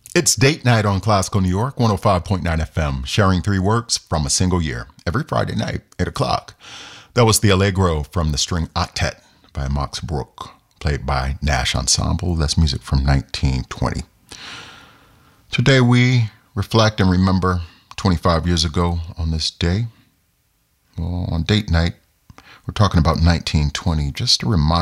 It's date night on Classical New York, 105.9 FM, sharing three works from a single year, every Friday night, 8 o'clock. That was the Allegro from the string octet by Max Bruch, played by Nash Ensemble. That's music from 1920. Today we reflect and remember 25 years ago on this day. Well, on date night, we're talking about 1920, just to remind